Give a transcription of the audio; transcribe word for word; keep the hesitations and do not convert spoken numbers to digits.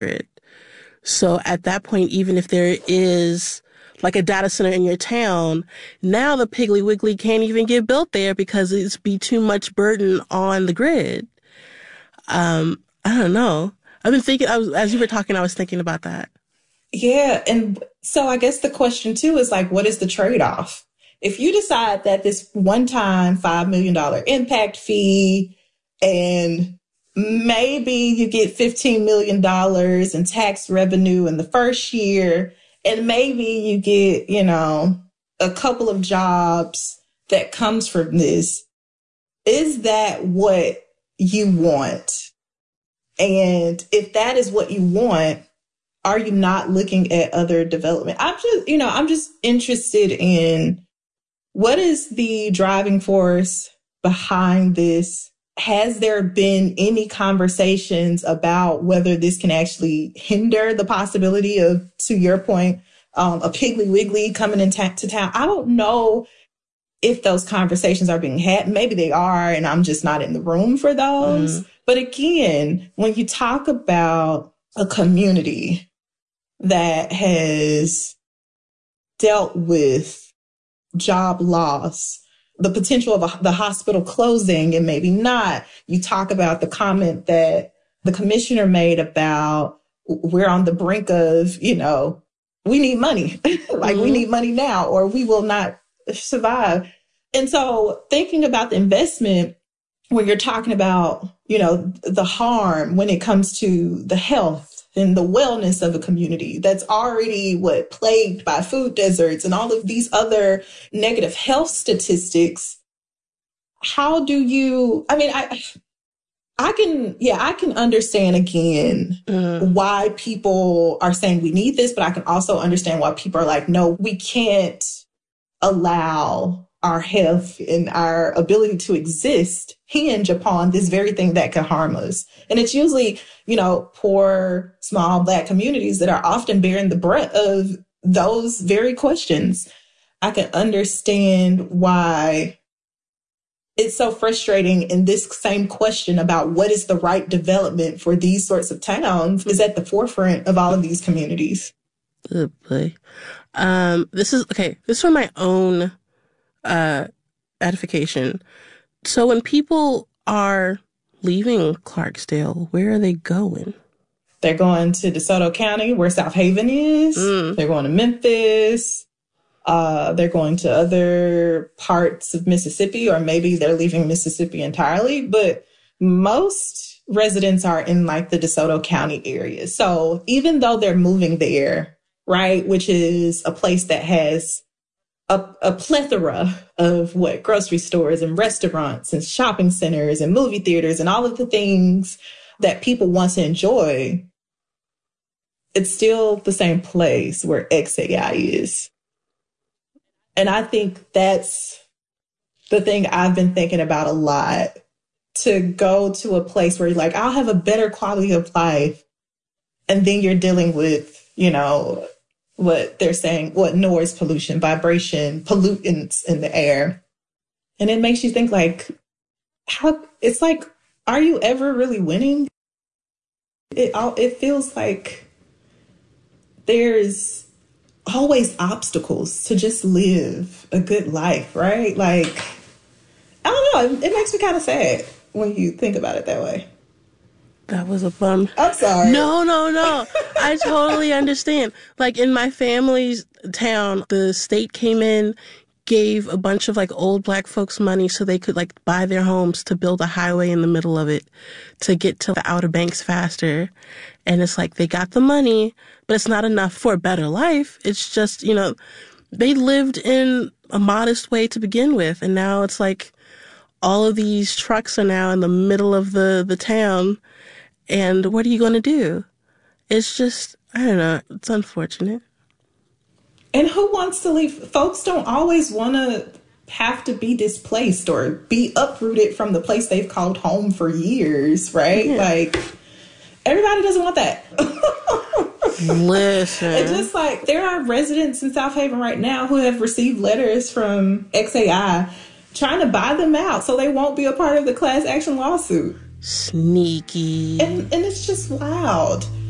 grid. So at that point, even if there is like a data center in your town, now the Piggly Wiggly can't even get built there because it's be too much burden on the grid. Um, I don't know. I've been thinking, I was, as you were talking, I was thinking about that. Yeah. And so I guess the question too is like, what is the trade-off? If you decide that this one-time five million dollars impact fee and maybe you get fifteen million dollars in tax revenue in the first year, and maybe you get, you know, a couple of jobs that comes from this, is that what you want? And if that is what you want, are you not looking at other development? I'm just, you know, I'm just interested in what is the driving force behind this? Has there been any conversations about whether this can actually hinder the possibility of, to your point, um, a Piggly Wiggly coming into ta- town? I don't know if those conversations are being had. Maybe they are, and I'm just not in the room for those. Mm. But again, when you talk about a community that has dealt with job loss, the potential of a, the hospital closing and maybe not. You talk about the comment that the commissioner made about we're on the brink of, you know, we need money, like mm-hmm. we need money now or we will not survive. And so thinking about the investment when you're talking about, you know, the harm when it comes to the health and the wellness of a community that's already what plagued by food deserts and all of these other negative health statistics. How do you, I mean, I, I can, yeah, I can understand again mm. why people are saying we need this, but I can also understand why people are like, no, we can't allow our health and our ability to exist hinge upon this very thing that could harm us. And it's usually, you know, poor, small Black communities that are often bearing the brunt of those very questions. I can understand why it's so frustrating. And this same question about what is the right development for these sorts of towns is at the forefront of all of these communities. Oh boy. Um, this is, okay, this is for my own uh, edification. So when people are leaving Clarksdale, where are they going? They're going to DeSoto County, where South Haven is. Mm. They're going to Memphis. Uh, they're going to other parts of Mississippi, or maybe they're leaving Mississippi entirely. But most residents are in like the DeSoto County area. So even though they're moving there, right, which is a place that has a, a plethora of what grocery stores and restaurants and shopping centers and movie theaters and all of the things that people want to enjoy, it's still the same place where X A I is. And I think that's the thing I've been thinking about a lot, to go to a place where you're like, I'll have a better quality of life. And then you're dealing with, you know, what they're saying, what noise pollution, vibration, pollutants in the air. And it makes you think like, how, it's like, are you ever really winning? It it feels like there's always obstacles to just live a good life, right? Like, I don't know. It, it makes me kind of sad when you think about it that way. That was a bum. I'm sorry. No, no, no. I totally understand. Like in my family's town, the state came in, gave a bunch of like old Black folks money so they could like buy their homes to build a highway in the middle of it to get to the Outer Banks faster. And it's like they got the money, but it's not enough for a better life. It's just, you know, they lived in a modest way to begin with. And now it's like all of these trucks are now in the middle of the, the town. And what are you going to do? It's just, I don't know, it's unfortunate. And who wants to leave? Folks don't always want to have to be displaced or be uprooted from the place they've called home for years, right? Yeah. Like, everybody doesn't want that. Listen. It's just like, there are residents in South Haven right now who have received letters from X A I trying to buy them out so they won't be a part of the class action lawsuit. Sneaky. And, and it's just wild.